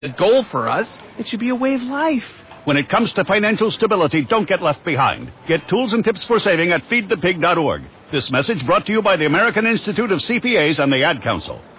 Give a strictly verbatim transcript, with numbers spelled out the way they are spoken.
a goal for us. It should be a way of life. When it comes to financial stability, don't get left behind. Get tools and tips for saving at feed the pig dot org. This message brought to you by the American Institute of C P As and the Ad Council.